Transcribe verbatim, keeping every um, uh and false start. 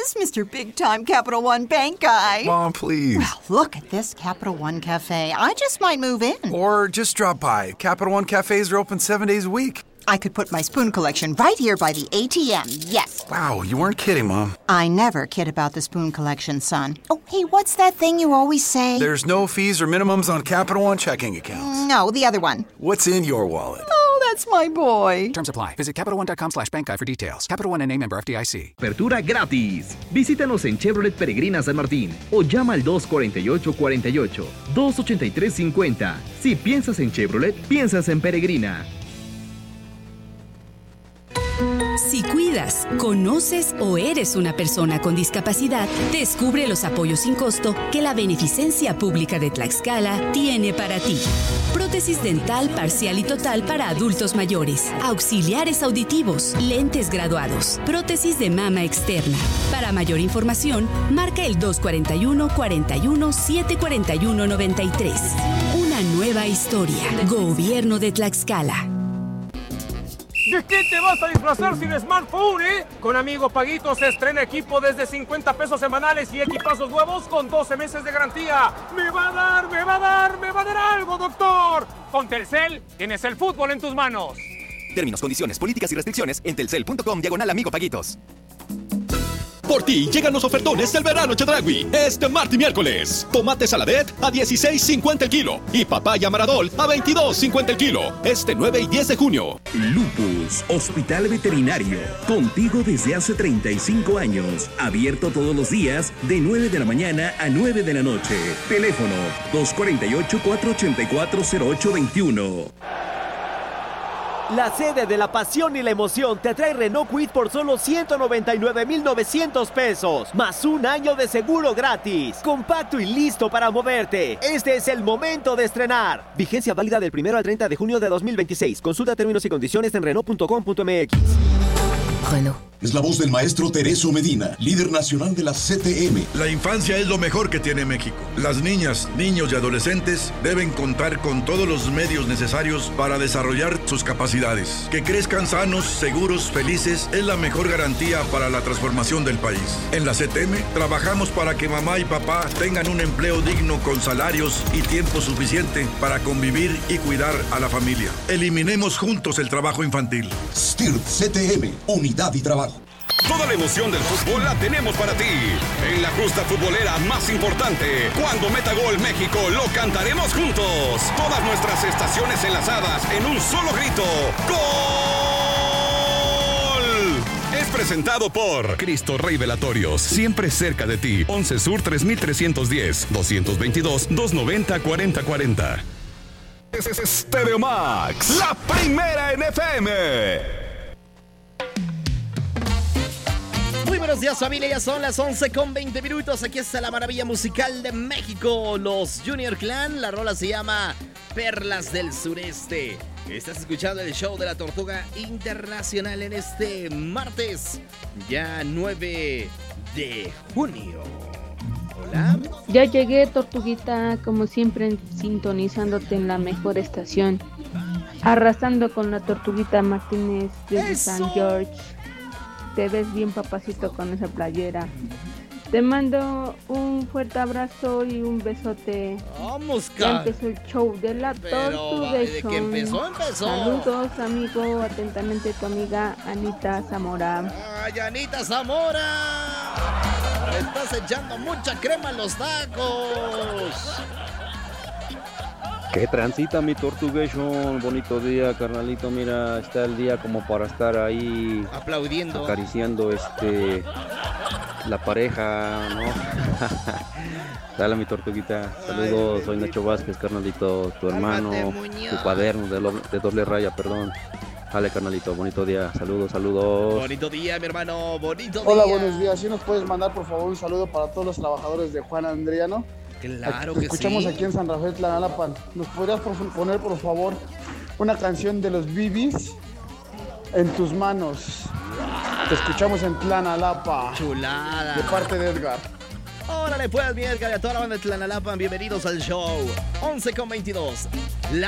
is Mister Big Time Capital One Bank guy. Mom, please. Well, look at this Capital One Cafe. I just might move in. Or just drop by. Capital One cafes are open seven days a week. I could put my spoon collection right here by the A T M, yes. Wow, you weren't kidding, Mom. I never kid about the spoon collection, son. Oh, hey, what's that thing you always say? There's no fees or minimums on Capital One checking accounts. No, the other one. What's in your wallet? Oh, that's my boy. Terms apply. Visit CapitalOne.com slash bank guide for details. Capital One N A member F D I C. Apertura gratis. Visítanos en Chevrolet Peregrina San Martín o llama al dos cuarenta y ocho cuarenta y ocho, dos ochenta y tres cincuenta. Si piensas en Chevrolet, piensas en Peregrina. Si cuidas, conoces o eres una persona con discapacidad, descubre los apoyos sin costo que la Beneficencia Pública de Tlaxcala tiene para ti. Prótesis dental parcial y total para adultos mayores, auxiliares auditivos, lentes graduados, prótesis de mama externa. Para mayor información, marca el dos cuarenta y uno, cuarenta y uno, siete cuarenta y uno, noventa y tres. Una nueva historia. Gobierno de Tlaxcala. ¿De qué te vas a disfrazar sin smartphone, eh? Con Amigo Paguito se estrena equipo desde cincuenta pesos semanales y equipazos nuevos con doce meses de garantía. ¡Me va a dar, me va a dar, me va a dar algo, doctor! Con Telcel tienes el fútbol en tus manos. Términos, condiciones, políticas y restricciones en telcel.com diagonal Amigo Paguitos. Por ti llegan los ofertones del verano Chedraui. Este martes y miércoles. Tomate saladet a dieciséis cincuenta el kilo. Y papaya maradol a veintidós cincuenta el kilo. Este nueve y diez de junio. Lupus, Hospital Veterinario. Contigo desde hace treinta y cinco años. Abierto todos los días de nueve de la mañana a nueve de la noche. Teléfono dos cuarenta y ocho, cuatrocientos ochenta y cuatro, cero ocho veintiuno. La sede de la pasión y la emoción te trae Renault Kwid por solo ciento noventa y nueve mil novecientos pesos, más un año de seguro gratis. Compacto y listo para moverte. Este es el momento de estrenar. Vigencia válida del primero al treinta de junio de dos mil veintiséis. Consulta términos y condiciones en Renault punto com punto m x. Renault. Es la voz del maestro Tereso Medina, líder nacional de la C T M. La infancia es lo mejor que tiene México. Las niñas, niños y adolescentes deben contar con todos los medios necesarios para desarrollar sus capacidades. Que crezcan sanos, seguros, felices es la mejor garantía para la transformación del país. En la C T M trabajamos para que mamá y papá tengan un empleo digno con salarios y tiempo suficiente para convivir y cuidar a la familia. Eliminemos juntos el trabajo infantil. S T I R P C T M, unidad y trabajo. Toda la emoción del fútbol la tenemos para ti. En la justa futbolera más importante, cuando meta gol México, lo cantaremos juntos. Todas nuestras estaciones enlazadas en un solo grito. ¡Gol! Es presentado por Cristo Rey Velatorios, siempre cerca de ti. once Sur tres mil trescientos diez, doscientos veintidós, doscientos noventa, cuarenta cuarenta. Es Stereo Max, la primera en F M. Muy buenos días, familia, ya son las once con veinte minutos. Aquí está la maravilla musical de México, los Junior Clan. La rola se llama Perlas del Sureste. Estás escuchando el show de la Tortuga Internacional en este martes, ya nueve de junio. Hola. Ya llegué, Tortuguita, como siempre, sintonizándote en la mejor estación. Arrasando con la Tortuguita Martínez desde ¡Eso! San George. Te ves bien, papacito, con esa playera. Te mando un fuerte abrazo y un besote. Vamos, Ya empezó el show de la Tortuga. ¿de qué empezó? Empezó. Saludos, amigo. Atentamente, tu amiga Anita Zamora. ¡Ay, Anita Zamora! Le estás echando mucha crema a los tacos. ¿Qué transita, mi Tortugation? Bonito día, carnalito. Mira, está el día como para estar ahí aplaudiendo, acariciando este la pareja, ¿no? Dale, mi Tortuguita. Saludos, soy Nacho Vázquez, carnalito, tu hermano, tu cuaderno de, lo, de doble raya, perdón. Dale, carnalito, bonito día. Saludos, saludos. Bonito día, mi hermano, bonito Hola, día. buenos días. ¿Sí nos puedes mandar, por favor, un saludo para todos los trabajadores de Juan Andriano? Claro Te que escuchamos sí. aquí en San Rafael, Tlanalapan. ¿Nos podrías poner, por favor, una canción de los Bibis, En tus manos? Te escuchamos en Tlanalapa. Chulada. De parte de Edgar. Órale pues, mi Edgar, y a toda la banda de Tlanalapan, bienvenidos al show. once con veintidós. La